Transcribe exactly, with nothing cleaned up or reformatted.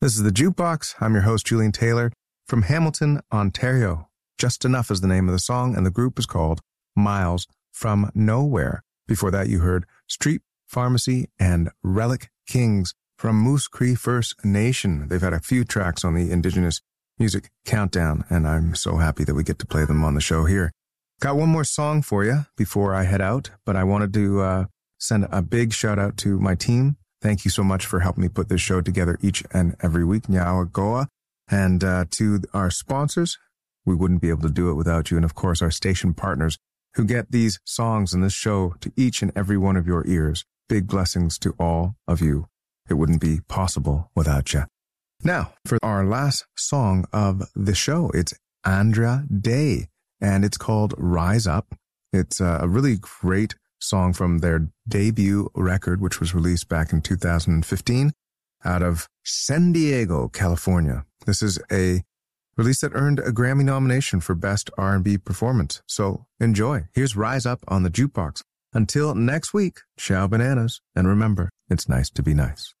This is The Jukebox. I'm your host, Julian Taylor, from Hamilton, Ontario. Just Enough is the name of the song, and the group is called Miles from Nowhere. Before that, you heard Street Pharmacy and Relic Kings from Moose Cree First Nation. They've had a few tracks on the Indigenous Music Countdown, and I'm so happy that we get to play them on the show here. Got one more song for you before I head out, but I wanted to uh, send a big shout out to my team. Thank you so much for helping me put this show together each and every week. Nyawa Goa. And uh, to our sponsors, we wouldn't be able to do it without you. And of course, our station partners who get these songs and this show to each and every one of your ears. Big blessings to all of you. It wouldn't be possible without you. Now, for our last song of the show, it's Andra Day, and it's called Rise Up. It's a really great song from their debut record, which was released back in two thousand fifteen out of San Diego, California. This is a release that earned a Grammy nomination for Best R and B Performance. So enjoy. Here's Rise Up on the Jukebox. Until next week, ciao bananas. And remember, it's nice to be nice.